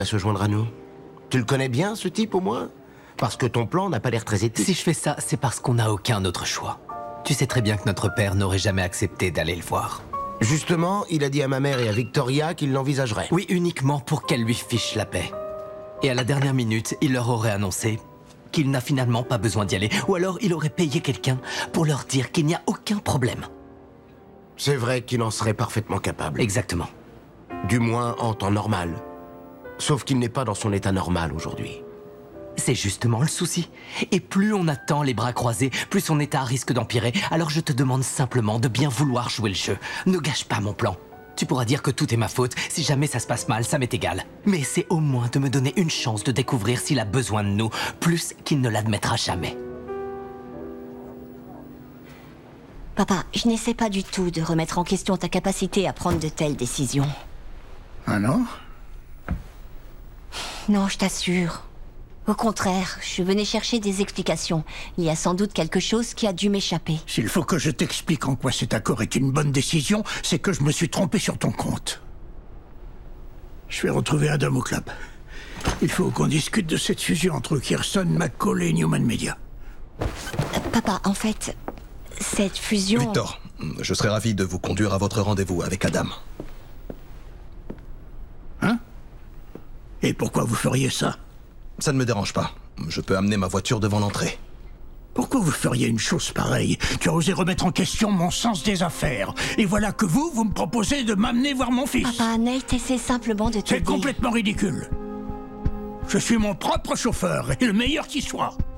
à se joindre à nous. Tu le connais bien, ce type, au moins? Parce que ton plan n'a pas l'air très éthique. Si je fais ça, c'est parce qu'on n'a aucun autre choix. Tu sais très bien que notre père n'aurait jamais accepté d'aller le voir. Justement, il a dit à ma mère et à Victoria qu'il l'envisagerait. Oui, uniquement pour qu'elle lui fiche la paix. Et à la dernière minute, il leur aurait annoncé qu'il n'a finalement pas besoin d'y aller. Ou alors il aurait payé quelqu'un pour leur dire qu'il n'y a aucun problème. C'est vrai qu'il en serait parfaitement capable. Exactement. Du moins en temps normal. Sauf qu'il n'est pas dans son état normal aujourd'hui. C'est justement le souci. Et plus on attend les bras croisés, plus son état risque d'empirer. Alors je te demande simplement de bien vouloir jouer le jeu. Ne gâche pas mon plan. Tu pourras dire que tout est ma faute. Si jamais ça se passe mal, ça m'est égal. Mais c'est au moins de me donner une chance de découvrir s'il a besoin de nous, plus qu'il ne l'admettra jamais. Papa, je n'essaie pas du tout de remettre en question ta capacité à prendre de telles décisions. Ah non? Non, je t'assure. Au contraire, je venais chercher des explications. Il y a sans doute quelque chose qui a dû m'échapper. S'il faut que je t'explique en quoi cet accord est une bonne décision, c'est que je me suis trompé sur ton compte. Je vais retrouver Adam au club. Il faut qu'on discute de cette fusion entre Kirsten, McCall et Newman Media. Papa, en fait, cette fusion... Victor, je serais ravi de vous conduire à votre rendez-vous avec Adam. Hein? Et pourquoi vous feriez ça? Ça ne me dérange pas. Je peux amener ma voiture devant l'entrée. Pourquoi vous feriez une chose pareille? Tu as osé remettre en question mon sens des affaires. Et voilà que vous me proposez de m'amener voir mon fils. Papa, Nate essaie simplement de t'aider. C'est complètement ridicule. Je suis mon propre chauffeur, et le meilleur qui soit.